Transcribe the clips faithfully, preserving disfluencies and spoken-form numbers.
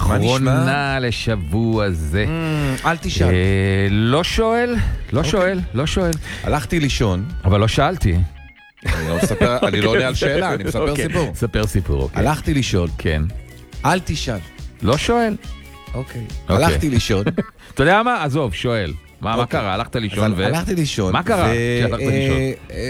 האחרונה לשבוע זה. אל תשאל. לא שואל, לא שואל, לא שואל. הלכתי לישון. אבל לא שאלתי. אני לא עונה על שאלה, אני מספר סיפור. ספר סיפור, אוקיי. הלכתי לישון. כן. אל תשאל. לא שואל. אוקיי. הלכתי לישון. אתה יודע מה? עזוב, שואל. מה קרה? הלכת לישון ו... הלכתי לישון. מה קרה כשהלכת לישון?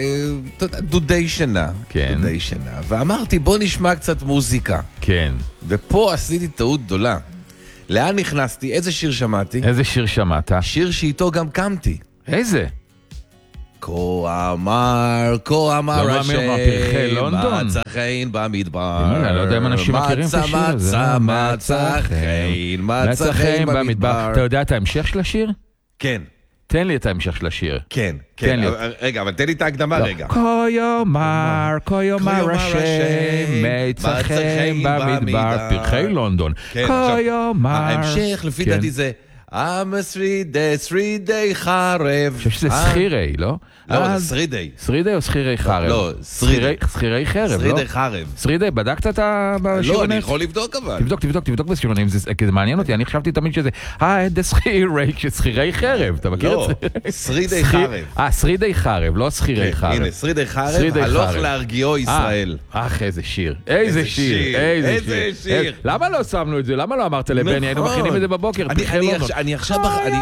דודי שינה. כן. דודי שינה. ואמרתי, בוא נשמע קצת מוזיקה. כן. ופה עשיתי טעות גדולה. לאן נכנסתי? איזה שיר שמעתי? איזה שיר שמעת? שיר שאיתו גם קמתי. איזה? כה אמר, כה אמר השם, מצא חן במדבר. אני לא יודע אם אנשים מכירים את השיר הזה. מצא, מצא חן, מצא חן במדבר. אתה יודע את ההמשך של השיר? כן. תן לי את ההמשך של השיר. כן, כן. רגע, אבל תן לי את ההקדמה רגע. כה יאמר, כה יאמר השם, מצא חן במדבר. פרחי לונדון. כה יאמר. ההמשך לפי דעתי זה I'm a three day, three day חרב. אני חושב שזה סחירי, לא? לא, זה three day. three day או סחירי חרב? לא, סחירי חרב, לא? three day חרב. three day, בדקת את השירונט? לא, אני יכול לבדוק אבל. תבדוק, תבדוק, תבדוק בשירונים, כי זה מעניין אותי, אני חשבתי תמיד שזה, אה, זה סחירי, שסחירי חרב, אתה מכיר את זה? three day חרב. אה, three day חרב, לא סחירי חרב. הנה, three day חרב, הלוך להרגיעו ישראל. אך, איזה שיר, איזה שיר, איזה שיר. למה לא שמנו את זה? למה לא אמרת לבני? היינו מכינים את זה בבוקר, אני עכשיו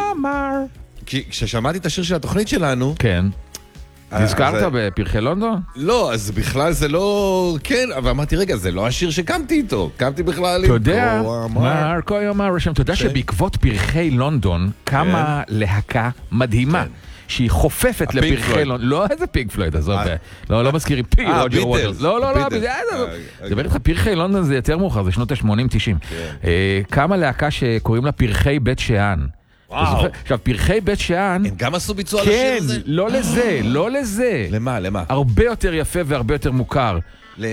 כששמעתי את השיר של התוכנית שלנו... כן. נזכרת בפרחי לונדון? לא, אז בכלל זה לא... כן, אבל אמרתי, רגע, זה לא השיר שקמתי איתו. קמתי בכלל... אתה יודע, מר כה יאמר השם, אתה יודע שבעקבות פרחי לונדון קמה להקה מדהימה. שהיא חופפת לפרחי לונדון. לא, איזה פינק פלויד, עזוב. לא, לא מזכירים. פי, רוג'ר ווטרס. לא, לא, לא. זה בערך פרחי לונדון זה יותר מאוחר, זה שנות ה-שמונים תשעים. קמה להקה שקוראים לה פרחי בית שאן. עכשיו, פרחי בית שאן... הם גם עשו ביצוע לשיר הזה? כן, לא לזה, לא לזה. למה, למה? הרבה יותר יפה והרבה יותר מוכר. ל?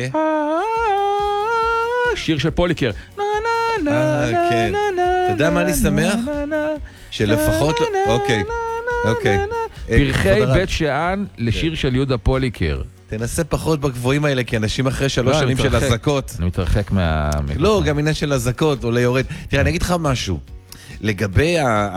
שיר של פוליקר. כן. אתה יודע מה אני שמח? שלפחות... אוקיי. אוקיי. פרחי בית שאן לשיר של יהודה פוליקר. תנסה פחות בגבוהים האלה, כי אנשים אחרי שלוש שנים של הזקות... אני מתרחק מה... לא, גם עניין של הזקות, עולה יורד. תראה, אני אגיד לך משהו. לגבי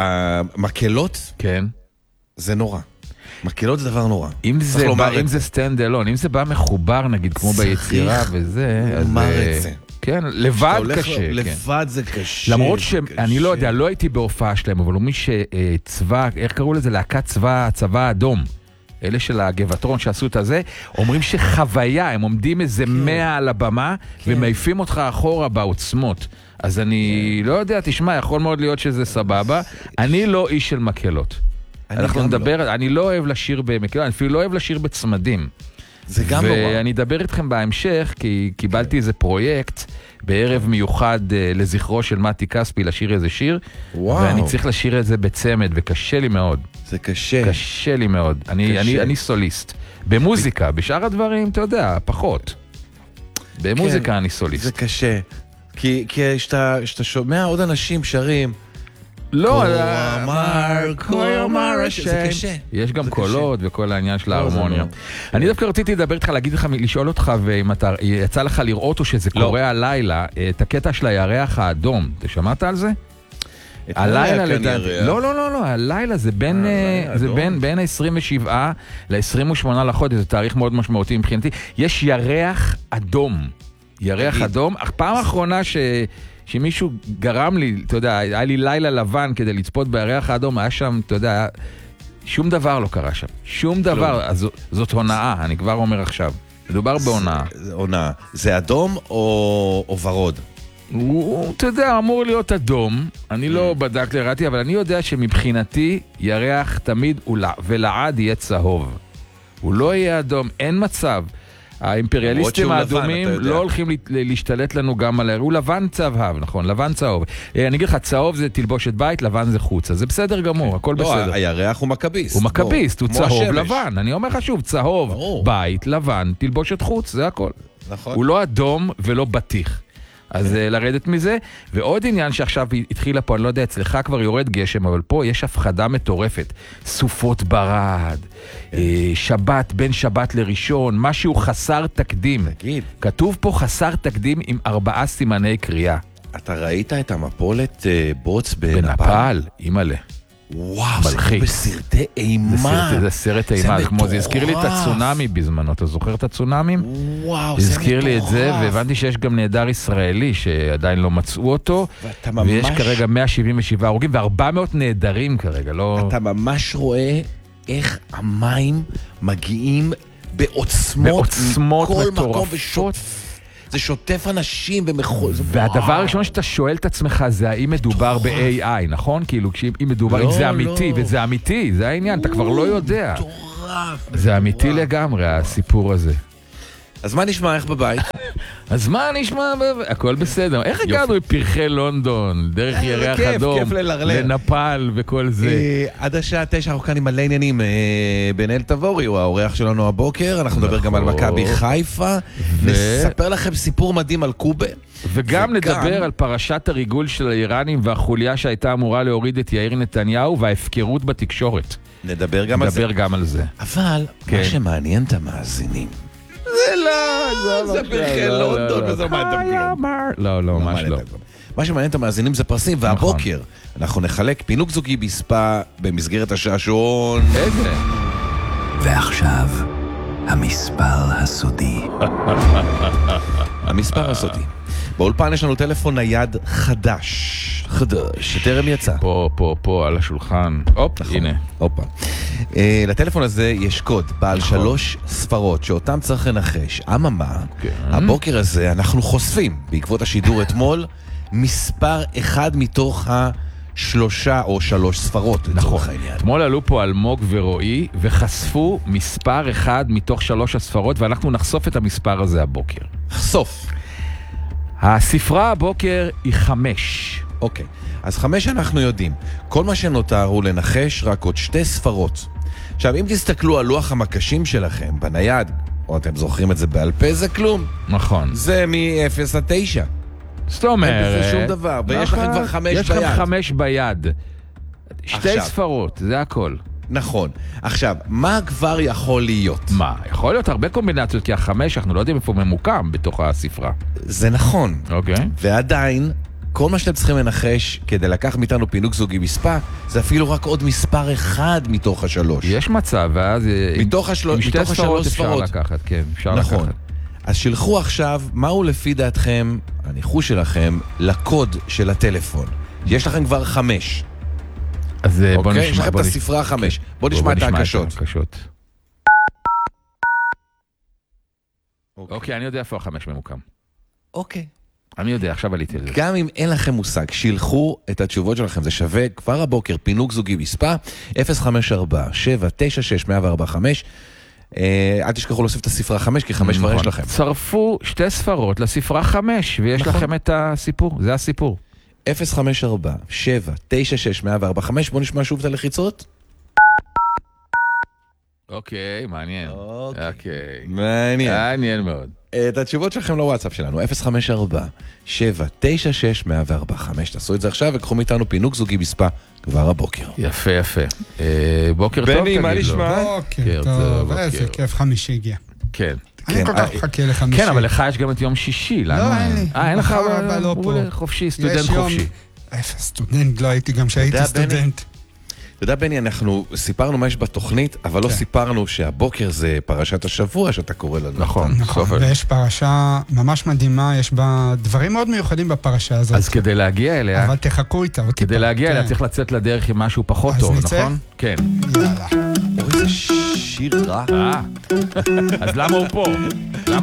המקלות, כן. זה נורא. מקלות זה דבר נורא. אם זה, בא, אם זה סטנד אלון, אם זה בא מחובר נגיד כמו ביצירה וזה, אז זה. כן, לבד קשה. לבד זה קשה. למרות שאני לא יודע, לא הייתי בהופעה שלהם, אבל הוא מי שצבא, איך קראו לזה? להקת צבא, צבא האדום. אלה של הגבעתרון שעשו את הזה, אומרים שחוויה, הם עומדים איזה מאה על הבמה, ומעיפים אותך אחורה בעוצמות. אז אני לא יודע, תשמע, יכול מאוד להיות שזה סבבה. אני לא איש של מקלות. אנחנו נדבר, אני לא אוהב לשיר במקלות, אני אפילו לא אוהב לשיר בצמדים. זה גם נורא. ואני אדבר איתכם בהמשך, כי קיבלתי איזה פרויקט, בערב מיוחד לזכרו של מתי כספי, לשיר איזה שיר, ואני צריך לשיר את זה בצמד, וקשה לי מאוד. זה קשה. קשה לי מאוד. אני, אני, אני סוליסט. במוזיקה, בשאר הדברים, אתה יודע, פחות. במוזיקה כן, אני סוליסט. זה קשה. כי, כי שאתה, שאתה שומע עוד אנשים שרים, לא, כה אמר, כה אמר, זה קשה. יש גם קולות וכל העניין של ההרמוניה. אני דווקא רציתי לדבר איתך, להגיד לך, לשאול אותך, ואם אתה יצא לך לראות או שזה קורה הלילה, את הקטע של הירח האדום. אתה שמעת על זה? הלילה לדעת, לא, לא, לא, לא, הלילה זה בין, זה בין, בין ה-עשרים ושבעה ל-עשרים ושמונה לחודש, זה תאריך מאוד משמעותי מבחינתי. יש ירח אדום, ירח אדום. הפעם האחרונה ש... שמישהו גרם לי, אתה יודע, היה לי לילה לבן כדי לצפות בירח האדום, היה שם, אתה יודע, שום דבר לא קרה שם, שום דבר, אז זאת הונאה, אני כבר אומר עכשיו, מדובר בהונאה. זה הונאה, זה אדום או ורוד? הוא, אתה יודע, אמור להיות אדום, אני לא בדקתי, ראיתי, אבל אני יודע שמבחינתי ירח תמיד ולעד יהיה צהוב. הוא לא יהיה אדום, אין מצב. האימפריאליסטים האדומים לא הולכים להשתלט לנו גם על... הוא לבן צהוב, נכון, לבן צהוב. אני אגיד לך, צהוב זה תלבושת בית, לבן זה חוץ, אז זה בסדר גמור, הכל בסדר. לא, הירח הוא מקביסט. הוא מקביסט, הוא צהוב לבן. אני אומר לך שוב, צהוב, בית, לבן, תלבושת חוץ, זה הכל. הוא לא אדום ולא בטיח. אז לרדת מזה, ועוד עניין שעכשיו התחילה פה, אני לא יודע, אצלך כבר יורד גשם, אבל פה יש הפחדה מטורפת. סופות ברד, שבת, בין שבת לראשון, משהו חסר תקדים. כתוב פה חסר תקדים עם ארבעה סימני קריאה. אתה ראית את המפולת אה, בוץ בנפאל? בנפאל, אימא'לה. וואו, זה כמו בסרטי אימה. זה סרט אימה, כמו זה הזכיר לי את הצונאמי בזמנו, אתה זוכר את הצונאמים? וואו, זה מטורף. הזכיר לי את זה, והבנתי שיש גם נהדר ישראלי שעדיין לא מצאו אותו, ויש כרגע מאה שבעים ושבעה הרוגים, ו-ארבע מאות נהדרים כרגע, לא... אתה ממש רואה איך המים מגיעים בעוצמות, בעוצמות מכל מטורפות. מקום ושוטף. זה שוטף אנשים ומחול. והדבר הראשון שאתה שואל את עצמך זה האם מדובר ב-איי איי, נכון? כאילו, אם מדובר, אם זה אמיתי, וזה אמיתי, זה העניין, אתה כבר לא יודע. מטורף. זה אמיתי לגמרי, הסיפור הזה. אז מה נשמע, איך בבית? אז מה נשמע? הכל בסדר. איך הגענו מפרחי לונדון, דרך ירח אדום, לנפאל וכל זה? עד השעה תשע אנחנו כאן עם מלא עניינים. בן-אל תבורי הוא האורח שלנו הבוקר, אנחנו נדבר גם על מכבי חיפה, נספר לכם סיפור מדהים על קובה. וגם נדבר על פרשת הריגול של האיראנים והחוליה שהייתה אמורה להוריד את יאיר נתניהו וההפקרות בתקשורת. נדבר גם על זה. נדבר גם על זה. אבל מה שמעניין את המאזינים, זה לא, זה פרחי לונדון, וזה מה אתם כלום. לא, לא, ממש לא. מה שמעניין את המאזינים זה פרסים, והבוקר אנחנו נחלק פינוק זוגי בספה במסגרת השעשועון. איזה? ועכשיו, המספר הסודי. המספר הסודי. באולפן יש לנו טלפון נייד חדש, חדש, שטרם יצא. פה, פה, פה, על השולחן. הופ, הנה. הופה. לטלפון הזה יש קוד, בעל שלוש ספרות, שאותם צריך לנחש. אממה, הבוקר הזה אנחנו חושפים, בעקבות השידור אתמול, מספר אחד מתוך השלושה או שלוש ספרות, לצורך העניין. אתמול עלו פה אלמוג ורועי, וחשפו מספר אחד מתוך שלוש הספרות, ואנחנו נחשוף את המספר הזה הבוקר. חשוף. הספרה הבוקר היא חמש. אוקיי, אז חמש אנחנו יודעים. כל מה שנותר הוא לנחש רק עוד שתי ספרות. עכשיו, אם תסתכלו על לוח המקשים שלכם בנייד, או אתם זוכרים את זה בעל פה, זה כלום. נכון. זה מ-אפס עד תשע. זאת אומרת... אין בזה שום דבר, ויש לכם כבר חמש ביד. יש לכם חמש ביד. שתי ספרות, זה הכל. נכון. עכשיו, מה כבר יכול להיות? מה? יכול להיות הרבה קומבינציות, כי החמש, אנחנו לא יודעים איפה ממוקם בתוך הספרה. זה נכון. אוקיי. ועדיין, כל מה שאתם צריכים לנחש כדי לקח מאיתנו פינוק זוגי מספר, זה אפילו רק עוד מספר אחד מתוך השלוש. יש מצב, ואז... מתוך השלוש ספרות. עם שתי ספרות אפשר לקחת, כן, אפשר לקחת. נכון. אז שלחו עכשיו, מהו לפי דעתכם, הניחוש שלכם, לקוד של הטלפון. יש לכם כבר חמש. אז בוא נשמע. יש לכם את הספרה חמש. בוא נשמע את ההקשות. אוקיי, אני יודע איפה החמש ממוקם. אוקיי. אני יודע, עכשיו עליתי לזה. גם אם אין לכם מושג, שילחו את התשובות שלכם, זה שווה כבר הבוקר, פינוק זוגי מספר, אפס חמש ארבע שבע תשע שש אפס אפס ארבע חמש. אל תשכחו להוסיף את הספרה חמש, כי חמש כבר יש לכם. צרפו שתי ספרות לספרה חמש, ויש לכם את הסיפור, זה הסיפור. אפס חמש ארבע שבע תשע שש אפס אפס ארבע חמש, בוא נשמע שוב את הלחיצות. אוקיי, מעניין. אוקיי. מעניין. מעניין מאוד. את התשובות שלכם לוואטסאפ שלנו, אפס חמש ארבע שבע תשע שש אפס אפס ארבע חמש. תעשו את זה עכשיו וקחו מאיתנו פינוק זוגי בספה כבר הבוקר. יפה, יפה. בוקר טוב, בני, מה נשמע? בוקר טוב, איזה כיף חמישי הגיע. כן. אני כל כך מחכה לחמישי. כן, אבל לך יש גם את יום שישי. לא, אין לי. אה, אין לך חופשי, סטודנט חופשי. איפה סטודנט? לא הייתי גם שהייתי סטודנט. אתה יודע, בני, אנחנו סיפרנו מה יש בתוכנית, אבל לא סיפרנו שהבוקר זה פרשת השבוע שאתה קורא לנו. נכון, נכון, ויש פרשה ממש מדהימה, יש בה דברים מאוד מיוחדים בפרשה הזאת. אז כדי להגיע אליה... אבל תחכו איתה. כדי להגיע אליה צריך לצאת לדרך עם משהו פחות טוב, נכון? כן. יאללה. אוי, זה שיר רע. אה, אז למה הוא פה?